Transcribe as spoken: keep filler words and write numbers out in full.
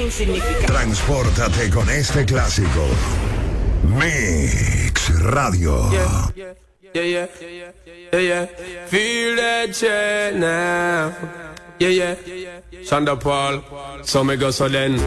un significado. Transpórtate con este clásico. Mix Radio. Yeah, yeah, yeah, yeah, yeah, yeah, yeah. Feel that shit now. Yeah, yeah. Shonda Paul, so me go so then.